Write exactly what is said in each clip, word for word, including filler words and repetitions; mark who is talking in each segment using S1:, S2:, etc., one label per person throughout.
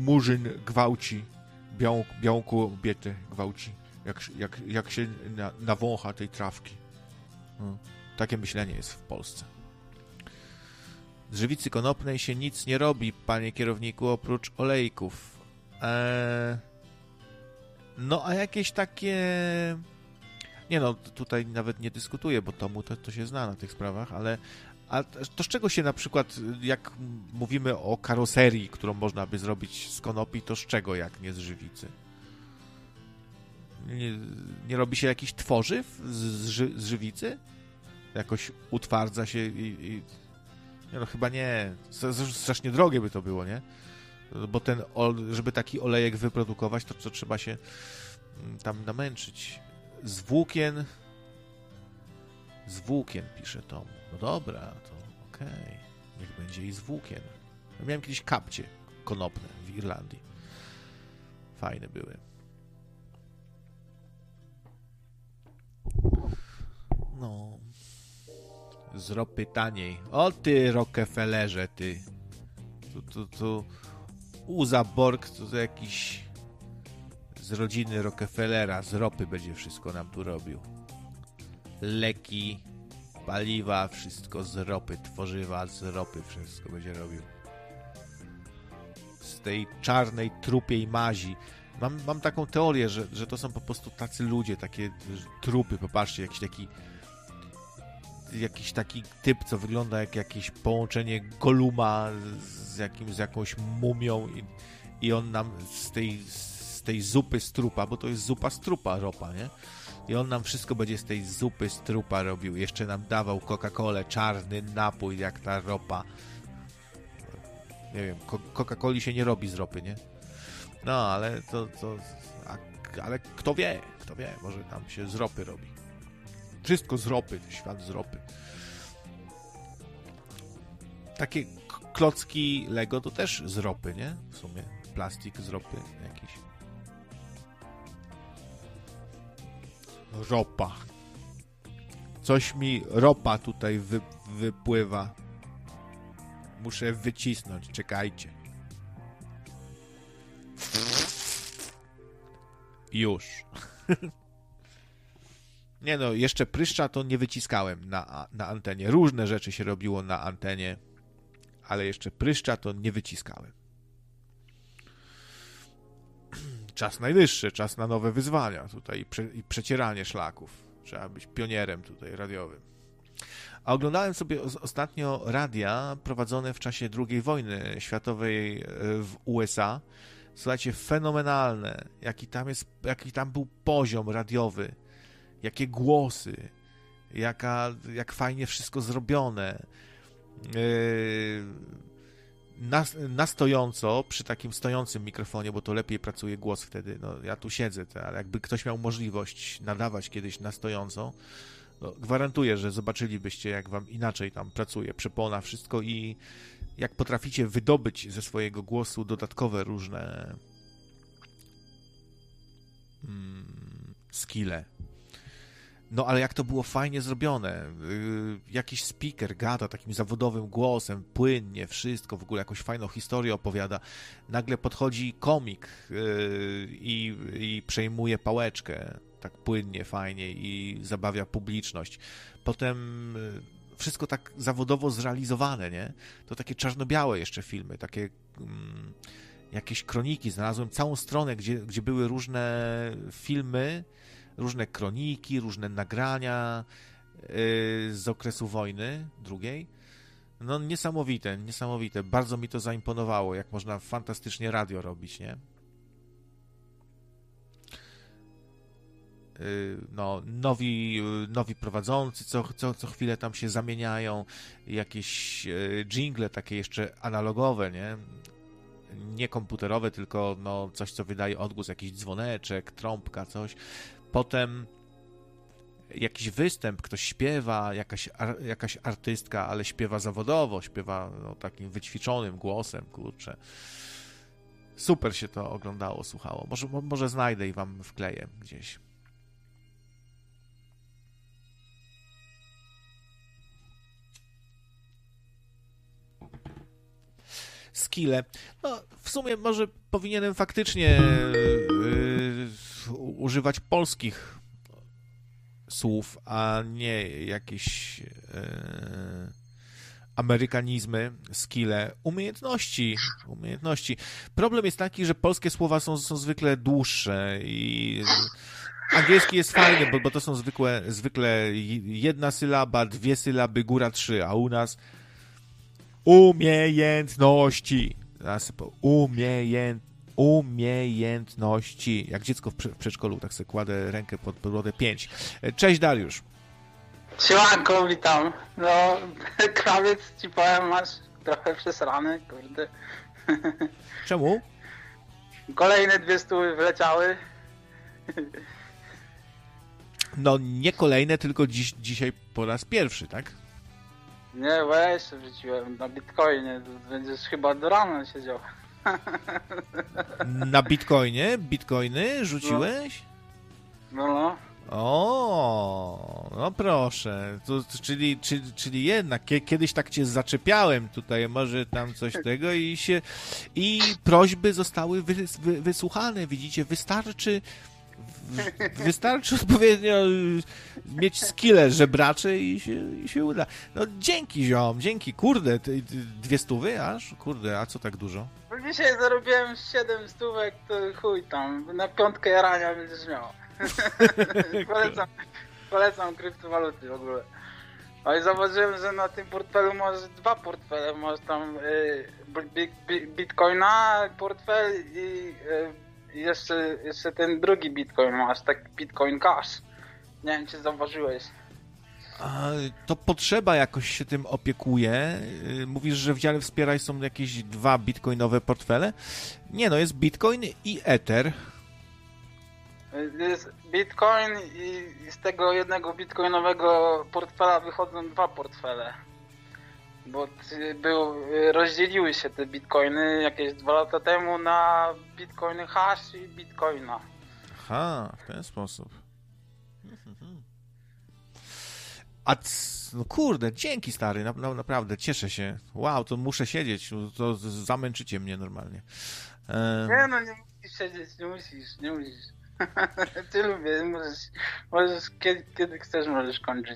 S1: murzyn gwałci, białą, białą kobietę gwałci, jak, jak, jak się na, nawącha tej trawki. No, takie myślenie jest w Polsce. Z żywicy konopnej się nic nie robi, panie kierowniku, oprócz olejków. Eee, no a jakieś takie... Nie no, tutaj nawet nie dyskutuję, bo Tomu to, to się zna na tych sprawach, ale a to z czego się na przykład, jak mówimy o karoserii, którą można by zrobić z konopi, to z czego, jak nie z żywicy? Nie, nie robi się jakichś tworzyw z, z, ży, z żywicy? Jakoś utwardza się i... i... Nie no, chyba nie. Strasznie drogie by to było, nie? Bo ten, żeby taki olejek wyprodukować, to, to trzeba się tam namęczyć. Z włókien... Z włókien, pisze Tom. No dobra, to okej. Okay. Niech będzie i z włókien. Ja miałem kiedyś kapcie konopne w Irlandii. Fajne były. No. Z ropy taniej. O ty, Rockefellerze, ty. Tu, tu, tu. Uza Borg to, to jakiś z rodziny Rockefellera. Z ropy będzie wszystko nam tu robił. Leki, paliwa, wszystko z ropy. Tworzywa z ropy wszystko będzie robił. Z tej czarnej, trupiej mazi. Mam, mam taką teorię, że, że to są po prostu tacy ludzie, takie trupy. Popatrzcie, jakiś taki jakiś taki typ, co wygląda jak jakieś połączenie Goluma z, jakim, z jakąś mumią i, i on nam z tej, z tej zupy z trupa, bo to jest zupa z trupa, ropa, nie? I on nam wszystko będzie z tej zupy z trupa robił. Jeszcze nam dawał Coca-Colę, czarny napój, jak ta ropa. Nie wiem, Coca-Coli się nie robi z ropy, nie? No, ale to... to a, ale kto wie, kto wie, może tam się z ropy robi. Wszystko z ropy, świat z ropy. Takie klocki Lego to też z ropy, nie? W sumie plastik z ropy jakiś. Ropa. Coś mi ropa tutaj wy, wypływa. Muszę wycisnąć, czekajcie. Już. Nie no, jeszcze pryszcza to nie wyciskałem na, na antenie. Różne rzeczy się robiło na antenie, ale jeszcze pryszcza to nie wyciskałem. Czas najwyższy, czas na nowe wyzwania tutaj i, prze, i przecieranie szlaków. Trzeba być pionierem tutaj radiowym. A oglądałem sobie ostatnio radia prowadzone w czasie drugiej wojny światowej w U S A. Słuchajcie, fenomenalne. Jaki tam jest, jaki tam był poziom radiowy. Jakie głosy, jaka, jak fajnie wszystko zrobione. Yy, na, na stojąco, przy takim stojącym mikrofonie, bo to lepiej pracuje głos wtedy. No, ja tu siedzę, ale jakby ktoś miał możliwość nadawać kiedyś na stojąco, no, gwarantuję, że zobaczylibyście, jak wam inaczej tam pracuje przepona, wszystko i jak potraficie wydobyć ze swojego głosu dodatkowe różne mm, skille. No ale jak to było fajnie zrobione. Yy, jakiś speaker gada takim zawodowym głosem, płynnie, wszystko, w ogóle jakąś fajną historię opowiada. Nagle podchodzi komik yy, i, i przejmuje pałeczkę tak płynnie, fajnie i zabawia publiczność. Potem yy, wszystko tak zawodowo zrealizowane, nie? To takie czarno-białe jeszcze filmy, takie yy, jakieś kroniki. Znalazłem całą stronę, gdzie, gdzie były różne filmy, różne kroniki, różne nagrania yy, z okresu wojny drugiej. No niesamowite, niesamowite. Bardzo mi to zaimponowało, jak można fantastycznie radio robić, nie? Yy, no, nowi, nowi prowadzący co, co, co chwilę tam się zamieniają. Jakieś yy, dżingle takie jeszcze analogowe, nie? Nie komputerowe, tylko no, coś, co wydaje odgłos, jakiś dzwoneczek, trąbka, coś. Potem jakiś występ, ktoś śpiewa, jakaś, ar, jakaś artystka, ale śpiewa zawodowo, śpiewa no, takim wyćwiczonym głosem, kurczę. Super się to oglądało, słuchało. Może, może znajdę i wam wkleję gdzieś. skille. No, w sumie może powinienem faktycznie yy, używać polskich słów, a nie jakieś yy, amerykanizmy, skille, umiejętności, umiejętności. Problem jest taki, że polskie słowa są, są zwykle dłuższe i angielski jest fajny, bo, bo to są zwykłe, zwykle jedna sylaba, dwie sylaby, góra trzy, a u nas umiejętności. Umiejęt, umiejętności. Jak dziecko w przedszkolu, tak sobie kładę rękę pod brodę. Pięć. Cześć, Dariusz.
S2: Siemanko, witam. No, krawiec, ci powiem, masz trochę przesrany, kurde.
S1: Czemu?
S2: Kolejne dwie stówy wleciały.
S1: No, nie kolejne, tylko dziś, dzisiaj po raz pierwszy, tak?
S2: Nie, weź, wrzuciłem na Bitcoinie, będziesz chyba do rana siedział.
S1: Na Bitcoinie? Bitcoiny rzuciłeś?
S2: No, no.
S1: O, no proszę, to, czyli, czyli, czyli jednak kiedyś tak cię zaczepiałem tutaj, może tam coś tego i się i prośby zostały wy, wy, wysłuchane, widzicie, wystarczy wystarczy odpowiednio mieć skille żebracze i się, i się uda. No dzięki, ziom, dzięki, kurde, ty, ty, dwie stówy aż? Kurde, a co tak dużo?
S2: No dzisiaj zarobiłem siedem stówek, to chuj tam, na piątkę jarania będziesz miał. polecam, polecam kryptowaluty w ogóle. No i zauważyłem, że na tym portfelu masz dwa portfele. Masz tam y, Bitcoina portfel i y, jeszcze, jeszcze ten drugi Bitcoin masz, tak Bitcoin Cash. Nie wiem, czy zauważyłeś.
S1: A, to potrzeba jakoś się tym opiekuje. Mówisz, że w dziale Wspieraj są jakieś dwa bitcoinowe portfele? Nie, no jest Bitcoin i Ether.
S2: Jest Bitcoin i z tego jednego bitcoinowego portfela wychodzą dwa portfele. Bo był, rozdzieliły się te bitcoiny jakieś dwa lata temu na bitcoiny hash i bitcoina.
S1: Aha, w ten sposób. A no kurde, dzięki stary, na, na, naprawdę, cieszę się. Wow, to muszę siedzieć, to zamęczycie mnie normalnie.
S2: Um... Nie no, nie musisz siedzieć, nie musisz, nie musisz. Ty lubię, możesz, możesz kiedy, kiedy chcesz, możesz kończyć.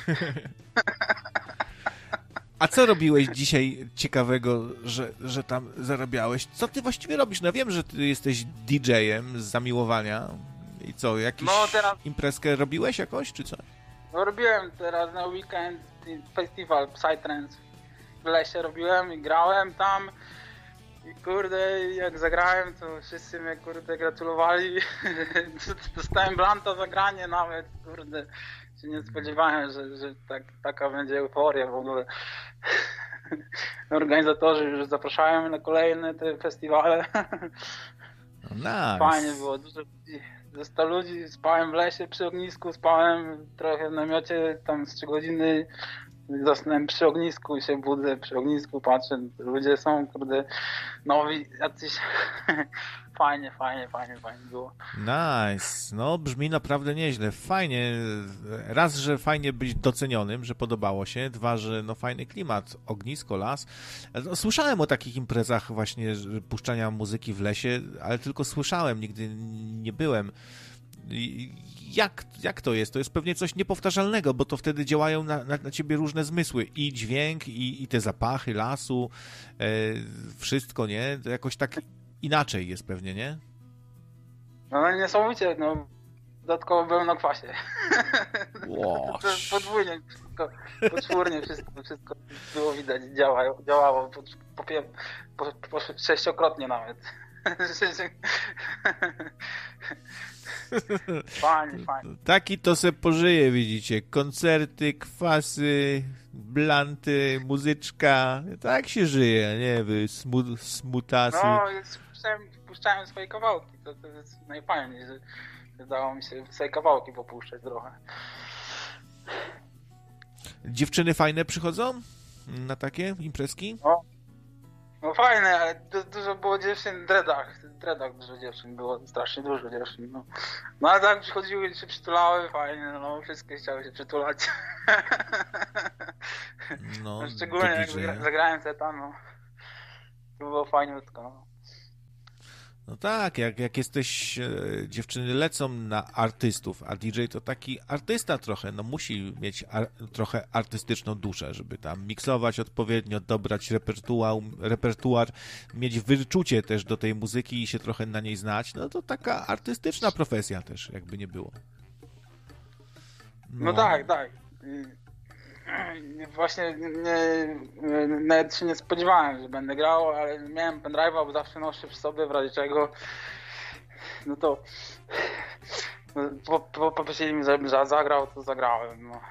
S1: A co robiłeś dzisiaj ciekawego, że, że tam zarabiałeś? Co ty właściwie robisz? No wiem, że ty jesteś didżejem z zamiłowania. I co, jakąś
S2: no, teraz...
S1: imprezkę robiłeś jakoś, czy co?
S2: No robiłem teraz na weekend festiwal Psytrance w lesie robiłem i grałem tam. I kurde, jak zagrałem, to wszyscy mnie kurde gratulowali. Dostałem blanta za granie nawet, kurde. Się nie spodziewałem, że, że tak, taka będzie euforia w ogóle. Organizatorzy już zapraszają na kolejne te festiwale.
S1: Nice.
S2: Fajnie było, dużo ludzi. Ze sto ludzi, spałem w lesie przy ognisku, spałem trochę w namiocie, tam z trzy godziny. Zasnąłem przy ognisku i się budzę przy ognisku, patrzę, ludzie są, kurde, nowi, jacyś, fajnie, fajnie, fajnie, fajnie było.
S1: Nice, no brzmi naprawdę nieźle, fajnie, raz, że fajnie być docenionym, że podobało się, dwa, że no fajny klimat, ognisko, las. No, słyszałem o takich imprezach właśnie puszczania muzyki w lesie, ale tylko słyszałem, nigdy nie byłem. Jak, jak to jest? To jest pewnie coś niepowtarzalnego, bo to wtedy działają na, na, na ciebie różne zmysły. I dźwięk, i, i te zapachy lasu, e, wszystko, nie? To jakoś tak inaczej jest pewnie, nie?
S2: No niesamowicie, no. Dodatkowo byłem na kwasie.
S1: Wow.
S2: To podwójnie, wszystko, poczwórnie wszystko, wszystko było widać, działało, działało po, po, po, po sześciokrotnie nawet. Fajnie, fajnie.
S1: Taki to se pożyje, widzicie. Koncerty, kwasy, blanty, muzyczka. Tak się żyje, nie? Wy smu, smutasy.
S2: No, puszczałem, puszczałem swoje kawałki. To, to jest najfajniej, że udało mi się swoje kawałki popuszczać trochę.
S1: Dziewczyny fajne przychodzą na takie imprezki?
S2: No, no fajne, ale du- dużo było dziewczyn w dreadach. W dreadach dużo dziewczyn było, strasznie dużo dziewczyn. No, no ale tak przychodziły, się przytulały, fajnie, no wszystkie chciały się przytulać.
S1: No,
S2: no, szczególnie jak zagra- zagrałem seta, no. to było fajniutko, no.
S1: No tak, jak, jak jesteś, e, dziewczyny lecą na artystów, a D J to taki artysta trochę, no musi mieć ar, trochę artystyczną duszę, żeby tam miksować odpowiednio, dobrać repertuar, repertuar, mieć wyczucie też do tej muzyki i się trochę na niej znać, no to taka artystyczna profesja też, jakby nie było.
S2: No, no tak, tak. Właśnie nie, nawet się nie spodziewałem, że będę grał, ale miałem pendrive'a, bo zawsze noszę przy sobie, w razie czego. No to po, po, poprosili mi, żebym zagrał, to zagrałem. No.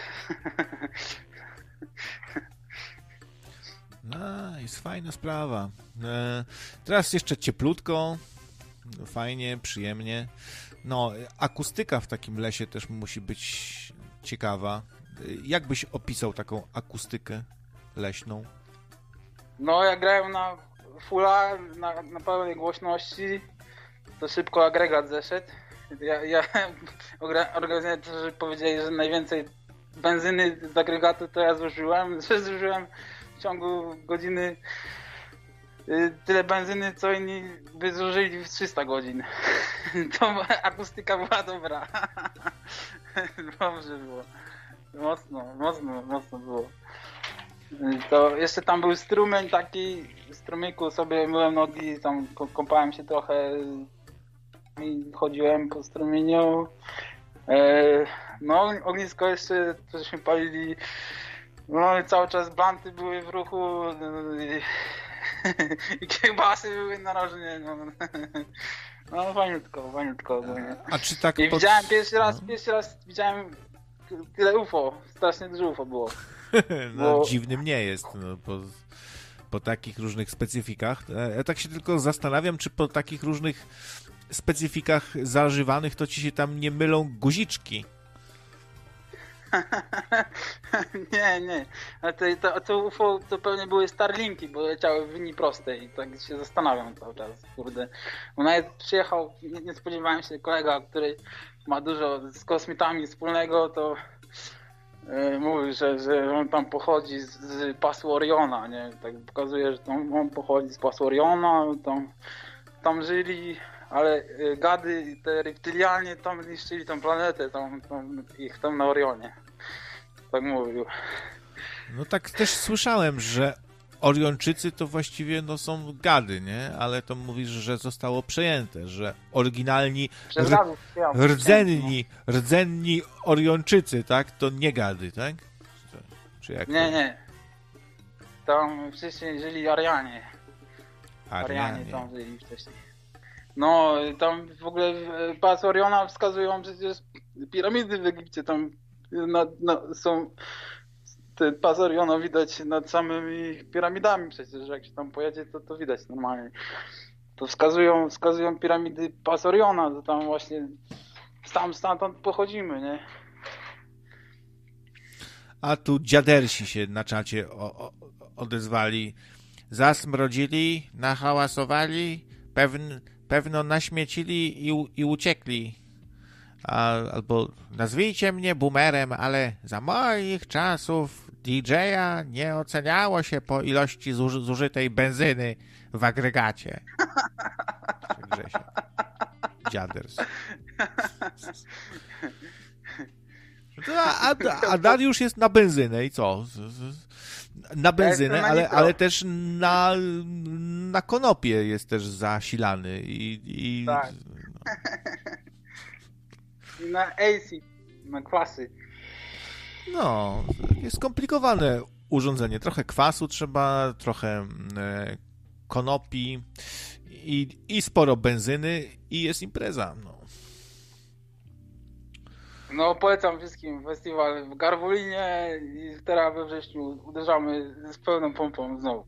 S1: No, jest fajna sprawa. E, teraz jeszcze cieplutko, fajnie, przyjemnie. No, akustyka w takim lesie też musi być ciekawa. Jak byś opisał taką akustykę leśną?
S2: No, jak grałem na fulla, na, na pełnej głośności, to szybko agregat zeszedł. Ja, ja organizatorzy powiedzieli, że najwięcej benzyny z agregatu to ja zużyłem, że zużyłem w ciągu godziny tyle benzyny, co inni by zużyli w trzysta godzin. To akustyka była dobra. Dobrze było. Mocno, mocno, mocno było. To jeszcze tam był strumień taki, w strumyku sobie myłem nogi, tam kąpałem się trochę i chodziłem po strumieniu. No, ognisko jeszcze, żeśmy palili, no i cały czas blanty były w ruchu i, i kiełbasy były narożnie, no. No fajniutko, fajniutko.
S1: A czy tak
S2: I
S1: pod...
S2: widziałem pierwszy raz, no. pierwszy raz widziałem tyle U F O, strasznie dużo U F O było.
S1: No
S2: Bo...
S1: dziwnym nie jest, no, po, po takich różnych specyfikach. Ja tak się tylko zastanawiam, czy po takich różnych specyfikach zażywanych to ci się tam nie mylą guziczki.
S2: nie, nie. A to, to, to U F O to pewnie były Starlinki, bo leciały w linii prostej i tak się zastanawiam cały czas, kurde. Bo nawet przyjechał, nie, nie spodziewałem się, kolega, który ma dużo z kosmitami wspólnego, to yy, mówił, że, że on tam pochodzi z, z pasu Oriona, nie? Tak pokazuje, że tam, on pochodzi z pasu Oriona, tam, tam żyli, ale yy, gady, te reptylianie tam niszczyli tą planetę, tam, tam, ich tam na Orionie. Tak mówił.
S1: No tak też słyszałem, że Orionczycy to właściwie no, są gady, nie? Ale to mówisz, że zostało przejęte, że oryginalni r- rdzenni, rdzenni Orionczycy, tak? To nie gady, tak? Czy jak
S2: nie,
S1: to?
S2: nie. Tam wcześniej żyli Arianie.
S1: Arianie.
S2: Arianie tam żyli wcześniej. No, tam w ogóle pas Oriona wskazują przecież piramidy w Egipcie, tam na, na, są te pas Oriona widać nad samymi piramidami przecież, jak się tam pojedzie, to, to widać normalnie. To wskazują, wskazują piramidy pas Oriona, to tam właśnie tam stamtąd pochodzimy, nie?
S1: A tu dziadersi się na czacie o, o, odezwali. Zasmrodzili, nahałasowali, pewn, pewno naśmiecili i, i uciekli. A, albo nazwijcie mnie boomerem, ale za moich czasów D J-a nie oceniało się po ilości zuży, zużytej benzyny w agregacie. Grzesia. Dziaders. A, a, a Dariusz jest na benzynę i co? Na benzynę, ale, ale też na, na konopie jest też zasilany. I, i,
S2: tak.
S1: No.
S2: Na A C, na kwasy.
S1: No, jest skomplikowane urządzenie. Trochę kwasu trzeba, trochę e, konopi i, i sporo benzyny i jest impreza. No.
S2: No polecam wszystkim festiwal w Garwolinie i teraz we wrześniu uderzamy z pełną pompą znowu.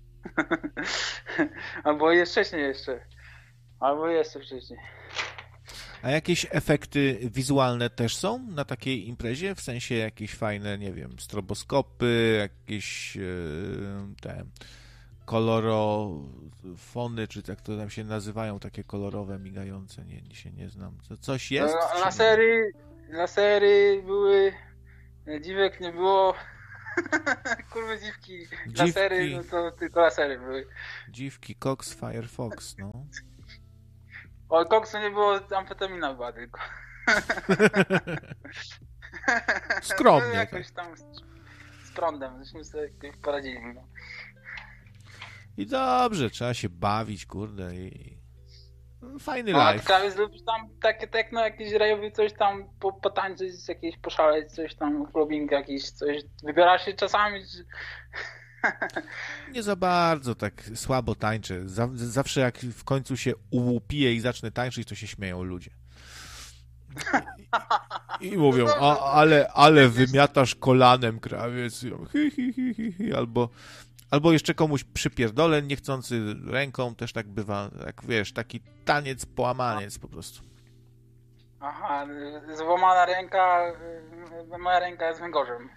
S2: Albo jeszcze wcześniej jeszcze. Albo jeszcze wcześniej.
S1: A jakieś efekty wizualne też są na takiej imprezie? W sensie jakieś fajne, nie wiem, stroboskopy, jakieś te kolorofony, czy jak to tam się nazywają, takie kolorowe, migające, nie, się nie znam. To coś jest?
S2: No, lasery, lasery były, dziwek nie było. Kurwy dziwki,
S1: Dziwki.
S2: lasery, no to tylko lasery były.
S1: Dziwki, Cox, Firefox, no.
S2: O koksu nie było, amfetamina była tylko.
S1: Skromnie.
S2: No, jakoś tam z, z prądem, żeśmy sobie jakoś poradzili. No.
S1: I dobrze, trzeba się bawić, kurde, i... Fajny
S2: No, a
S1: live.
S2: Travis lubisz tam takie techno, jakieś rejowy, coś tam po, potańczyć, jakieś poszaleć, coś tam, clubbing jakiś, coś. Wybierasz się czasami, czy...
S1: Nie za bardzo, tak słabo tańczę. Zawsze jak w końcu się ułupiję i zacznę tańczyć, to się śmieją ludzie. I, i mówią, a, ale, ale wymiatasz kolanem, krawiec. Hi, hi, hi, hi, hi. Albo, albo jeszcze komuś przypierdolę niechcący ręką, też tak bywa, jak wiesz, taki taniec, połamaniec po prostu.
S2: Aha, złamana ręka, moja ręka jest węgorzem.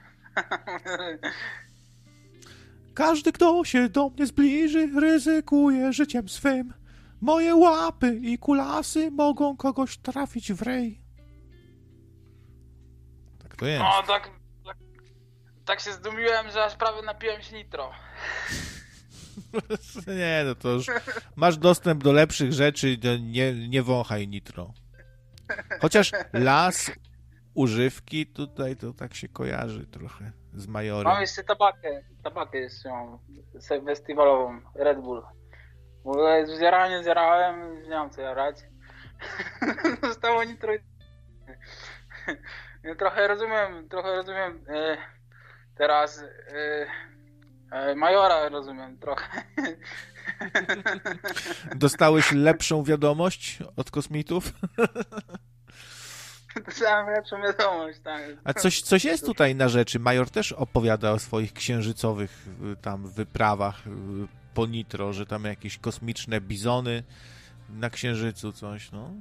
S1: Każdy, kto się do mnie zbliży, ryzykuje życiem swym. Moje łapy i kulasy mogą kogoś trafić w rej. Tak to jest.
S2: No, tak, tak, tak się zdumiłem, że aż prawie napiłem się nitro.
S1: Nie, no to już masz dostęp do lepszych rzeczy, nie, nie wąchaj nitro. Chociaż las, używki tutaj to tak się kojarzy trochę z Majorem.
S2: Mam jeszcze tabakę, tabakę jeszcze mam, festiwalową, Red Bull. Bo zjaranie zjarałem, nie mam co jarać. Zostało nitro. Trochę rozumiem, trochę rozumiem e, teraz e, e, Majora rozumiem trochę.
S1: Dostałeś lepszą wiadomość od kosmitów?
S2: Dostałem lepszą wiadomość, tak.
S1: A coś, coś jest tutaj na rzeczy. Major też opowiada o swoich księżycowych tam wyprawach po nitro, że tam jakieś kosmiczne bizony na księżycu, coś, no.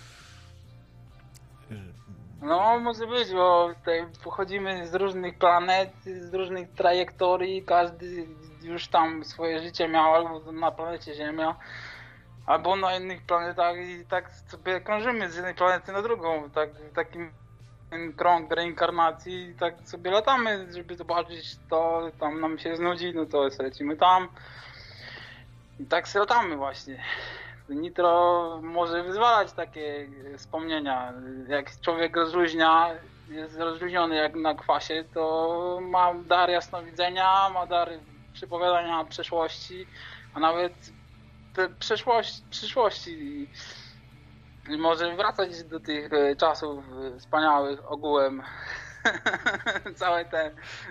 S2: No, może być, bo tutaj pochodzimy z różnych planet, z różnych trajektorii, każdy już tam swoje życie miał albo na planecie Ziemia, albo na innych planetach i tak sobie krążymy z jednej planety na drugą, tak, takim krąg reinkarnacji i tak sobie latamy, żeby zobaczyć to, tam nam się znudzi, no to lecimy tam i tak sobie latamy właśnie. Nitro może wyzwalać takie wspomnienia. Jak człowiek rozluźnia, jest rozluźniony jak na kwasie, to ma dar jasnowidzenia, ma dar przypowiadania przeszłości, a nawet przeszłości, przyszłości. I może wracać do tych czasów wspaniałych ogółem. Całe te...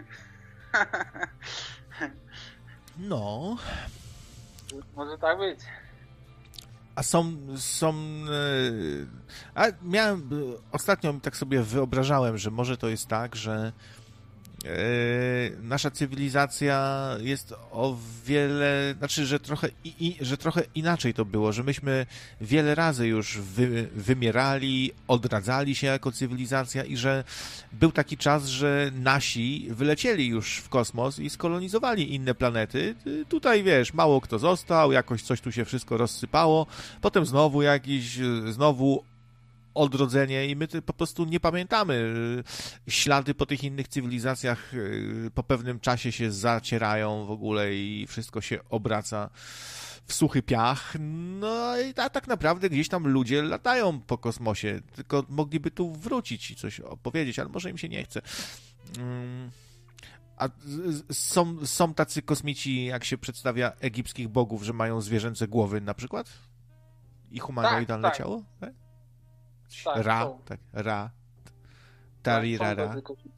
S1: No.
S2: Może tak być.
S1: A są, są, a miałem, ostatnio tak sobie wyobrażałem, że może to jest tak, że nasza cywilizacja jest o wiele, znaczy, że trochę, i, i, że trochę inaczej to było, że myśmy wiele razy już wy, wymierali, odradzali się jako cywilizacja i że był taki czas, że nasi wylecieli już w kosmos i skolonizowali inne planety. Tutaj, wiesz, mało kto został, jakoś coś tu się wszystko rozsypało, potem znowu jakiś, znowu odrodzenie i my po prostu nie pamiętamy. Ślady po tych innych cywilizacjach po pewnym czasie się zacierają w ogóle i wszystko się obraca w suchy piach. No i tak, tak naprawdę gdzieś tam ludzie latają po kosmosie, tylko mogliby tu wrócić i coś opowiedzieć, ale może im się nie chce. A są, są tacy kosmici, jak się przedstawia egipskich bogów, że mają zwierzęce głowy na przykład? I humanoidalne
S2: tak, tak.
S1: ciało? Tak?
S2: Tak,
S1: Ra,
S2: są.
S1: tak, ra, tarirara.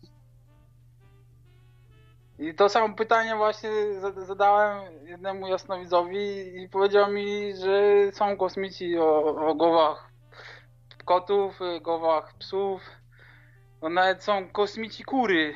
S2: I to samo pytanie właśnie zadałem jednemu jasnowidzowi i powiedział mi, że są kosmici o, o głowach kotów, głowach psów, no nawet są kosmici kury.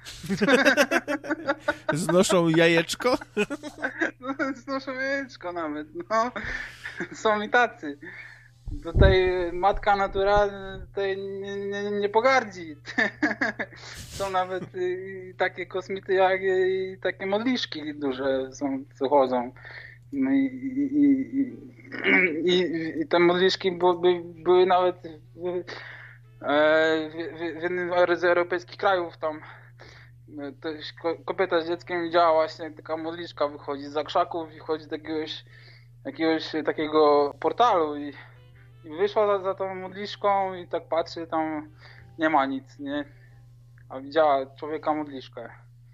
S1: Znoszą jajeczko?
S2: No, znoszą jajeczko nawet, no. Są i tacy. Tutaj matka natura tutaj nie, nie, nie pogardzi. Są nawet i takie kosmity jak i takie modliszki duże są, co chodzą. No i, i, i, i, i te modliszki były, były nawet w, w, w jednym z europejskich krajów tam to kobieta z dzieckiem widziała właśnie, taka modliszka wychodzi z krzaków i chodzi do jakiegoś, jakiegoś takiego portalu i, i wyszła za, za tą modliszką i tak patrzy, tam nie ma nic, nie? A widziała człowieka modliszkę.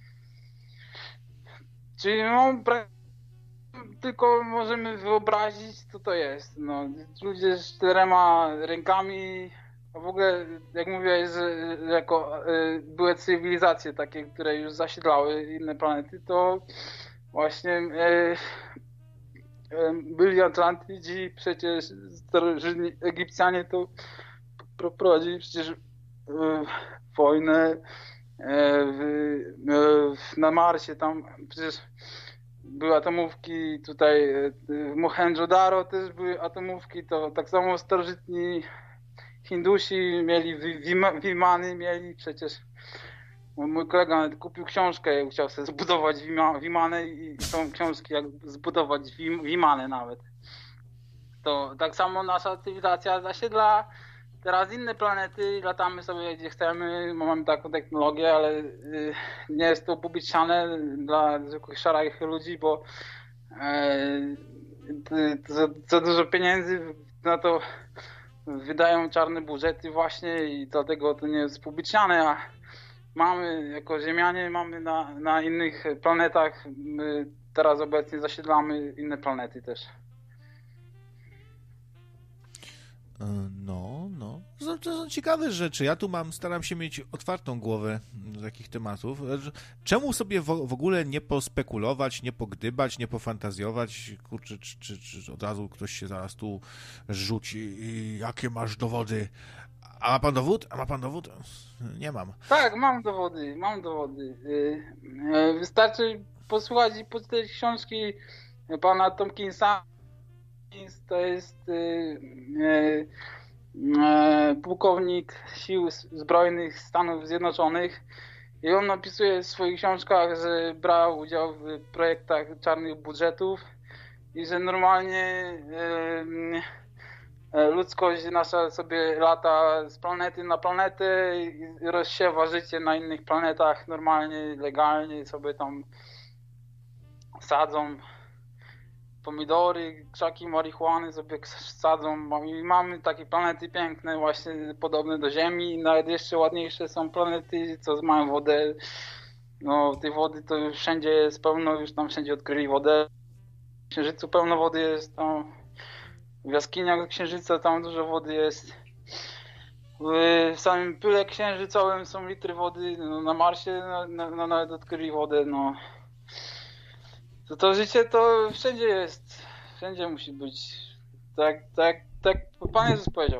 S2: Czyli no, tylko możemy wyobrazić, co to jest. No, ludzie z czterema rękami, a w ogóle, jak mówiłeś, że, że jako y, były cywilizacje takie, które już zasiedlały inne planety, to właśnie y, y, byli Atlantydzi, przecież starożytni Egipcjanie to prowadzili przecież y, wojnę y, w, y, na Marsie, tam przecież były atomówki, tutaj w Mohendżo-Daro też były atomówki, to tak samo starożytni Hindusi mieli Wimany, mieli przecież. Mój kolega nawet kupił książkę, chciał sobie zbudować Wimanę i są książki, jak zbudować Wimanę nawet. To tak samo nasza cywilizacja zasiedla teraz inne planety, latamy sobie gdzie chcemy, mamy taką technologię, ale nie jest to upubliczniane dla zwykłych szarych ludzi, bo za, za dużo pieniędzy na to wydają czarne budżety właśnie i dlatego to nie jest upubliczniane, a mamy jako Ziemianie, mamy na, na innych planetach, my teraz obecnie zasiedlamy inne planety też.
S1: No, no. To są ciekawe rzeczy. Ja tu mam, staram się mieć otwartą głowę do takich tematów. Czemu sobie w, w ogóle nie pospekulować, nie pogdybać, nie pofantazjować? Kurczę, czy, czy, czy od razu ktoś się zaraz tu rzuci i jakie masz dowody? A ma pan dowód? A ma pan dowód? Nie mam.
S2: Tak, mam dowody, mam dowody. Wystarczy posłuchać i poczytać książki pana Tompkinsa. To jest y, y, y, pułkownik Sił Zbrojnych Stanów Zjednoczonych i on napisuje w swoich książkach, że brał udział w projektach czarnych budżetów i że normalnie y, y, ludzkość nasza sobie lata z planety na planetę i rozsiewa życie na innych planetach normalnie, legalnie sobie tam sadzą pomidory, krzaki marihuany sobie sadzą i mamy takie planety piękne właśnie podobne do Ziemi, nawet jeszcze ładniejsze są planety, co mają wodę. No tej wody to już wszędzie jest pełno, już tam wszędzie odkryli wodę. W Księżycu pełno wody jest, tam w jaskiniach Księżyca tam dużo wody jest. W samym pyle księżycowym są litry wody, no, na Marsie no, no, nawet odkryli wodę, no. To, to życie to wszędzie jest, wszędzie musi być, tak, tak, tak Pan Jezus powiedział.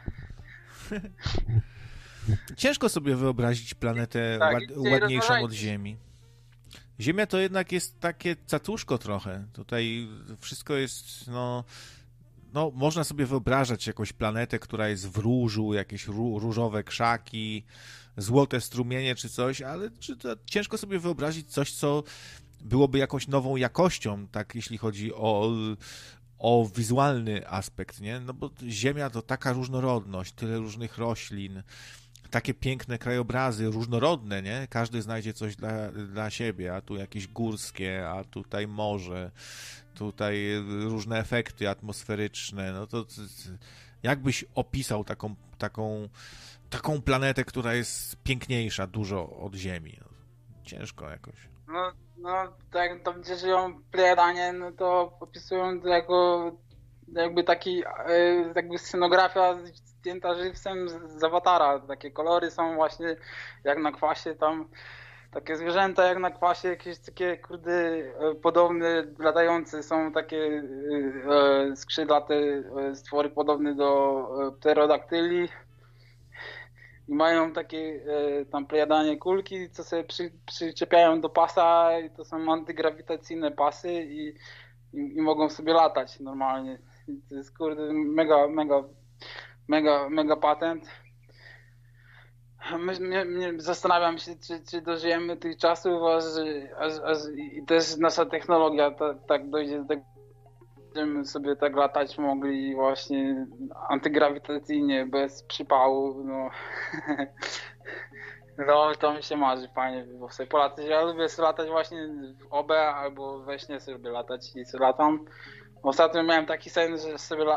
S1: Ciężko sobie wyobrazić planetę tak, ład, ładniejszą od Ziemi. Ziemia to jednak jest takie cacuszko trochę, tutaj wszystko jest, no, no można sobie wyobrażać jakąś planetę, która jest w różu, jakieś ró, różowe krzaki, złote strumienie czy coś, ale czy to ciężko sobie wyobrazić coś, co byłoby jakąś nową jakością, tak jeśli chodzi o, o wizualny aspekt, nie? No bo Ziemia to taka różnorodność, tyle różnych roślin, takie piękne krajobrazy, różnorodne, nie? Każdy znajdzie coś dla, dla siebie, a tu jakieś górskie, a tutaj morze, tutaj różne efekty atmosferyczne, no to jakbyś opisał taką, taką, taką planetę, która jest piękniejsza dużo od Ziemi? No, ciężko jakoś.
S2: No, no tak, tam gdzie żyją Plejadanie, no to opisują to jako jakby taki, jakby scenografia zdjęta żywcem z, z Awatara. Takie kolory są właśnie jak na kwasie, tam takie zwierzęta jak na kwasie, jakieś takie kurde podobne, latające są takie e, skrzydlate stwory podobne do pterodaktyli. I mają takie e, tam Plejadanie kulki, co sobie przy, przyczepiają do pasa i to są antygrawitacyjne pasy i, i, i mogą sobie latać normalnie. I to jest kurde mega, mega, mega, mega patent. My, mnie, mnie, zastanawiam się, czy, czy dożyjemy tych czasów, aż, aż, aż i też nasza technologia ta, tak dojdzie do tego, będziemy sobie tak latać mogli właśnie antygrawitacyjnie, bez przypału, no. No, to mi się marzy, fajnie, bo sobie polatać. Ja lubię sobie latać właśnie w O B albo we śnie sobie lubię latać i sobie latam. Ostatnio miałem taki sen, że sobie